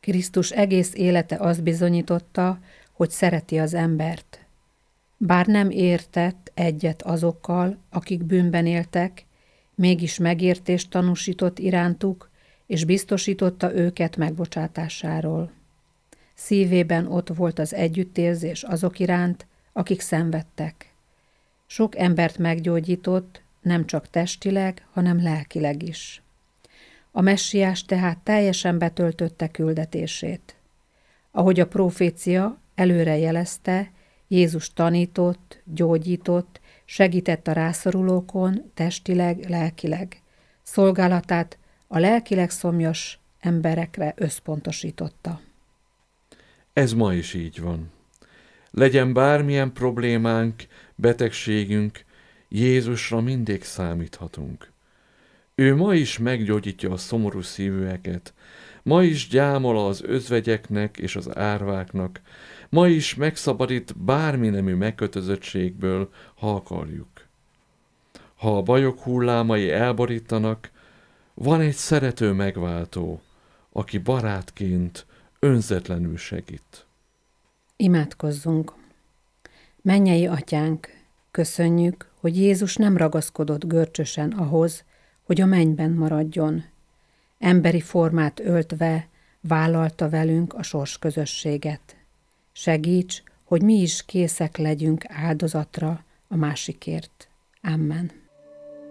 Krisztus egész élete azt bizonyította, hogy szereti az embert. Bár nem értett egyet azokkal, akik bűnben éltek, mégis megértést tanúsított irántuk, és biztosította őket megbocsátásáról. Szívében ott volt az együttérzés azok iránt, akik szenvedtek. Sok embert meggyógyított, nem csak testileg, hanem lelkileg is. A messiás tehát teljesen betöltötte küldetését. Ahogy a profécia előre jelezte, Jézus tanított, gyógyított, segített a rászorulókon testileg, lelkileg. Szolgálatát a lelkileg szomjas emberekre összpontosította. Ez ma is így van. Legyen bármilyen problémánk, betegségünk, Jézusra mindig számíthatunk. Ő ma is meggyógyítja a szomorú szívűeket, ma is gyámol az özvegyeknek és az árváknak, ma is megszabadít bármi nemű megkötözöttségből, ha akarjuk. Ha a bajok hullámai elborítanak, van egy szerető megváltó, aki barátként önzetlenül segít. Imádkozzunk! Mennyei Atyánk, köszönjük, hogy Jézus nem ragaszkodott görcsösen ahhoz, hogy a mennyben maradjon. Emberi formát öltve vállalta velünk a sorsközösséget. Segíts, hogy mi is készek legyünk áldozatra a másikért. Amen.